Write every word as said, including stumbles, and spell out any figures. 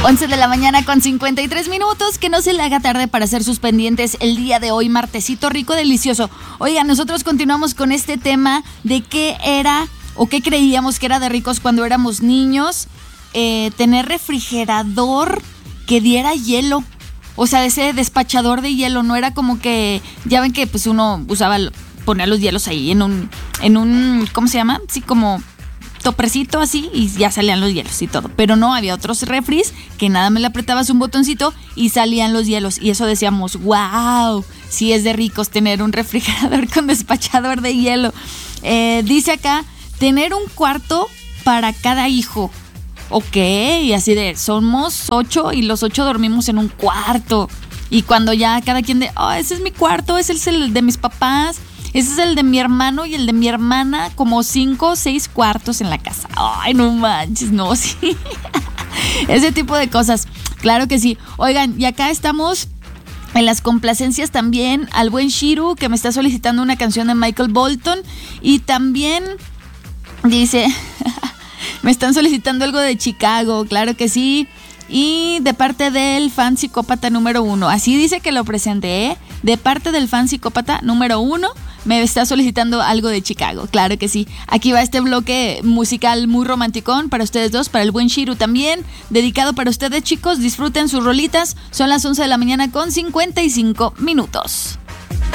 once de la mañana con cincuenta y tres minutos. Que no se le haga tarde para hacer sus pendientes el día de hoy, martesito rico, delicioso. Oigan, nosotros continuamos con este tema de qué era o qué creíamos que era de ricos cuando éramos niños. Eh, tener refrigerador que diera hielo. O sea, ese despachador de hielo. No era como que, ya ven que pues uno usaba, ponía los hielos ahí en un, en un, ¿cómo se llama? Sí, como topercito así y ya salían los hielos y todo. Pero no, había otros refris que nada me le apretabas un botoncito y salían los hielos. Y eso decíamos, wow, sí es de ricos tener un refrigerador con despachador de hielo. Eh, dice acá, tener un cuarto para cada hijo. Ok, y así de, somos ocho y los ocho dormimos en un cuarto. Y cuando ya cada quien de, oh, ese es mi cuarto, ese es el de mis papás, ese es el de mi hermano y el de mi hermana, como cinco o seis cuartos en la casa. Ay, no manches, no, sí. Ese tipo de cosas, claro que sí. Oigan, y acá estamos en las complacencias también al buen Shiru, que me está solicitando una canción de Michael Bolton. Y también dice, me están solicitando algo de Chicago, claro que sí. Y de parte del fan psicópata número uno. Así dice que lo presenté, ¿eh? De parte del fan psicópata número uno. Me está solicitando algo de Chicago, claro que sí. Aquí va este bloque musical muy romanticón para ustedes dos, para el buen Shiru también. Dedicado para ustedes, chicos. Disfruten sus rolitas. Son las once de la mañana con cincuenta y cinco minutos.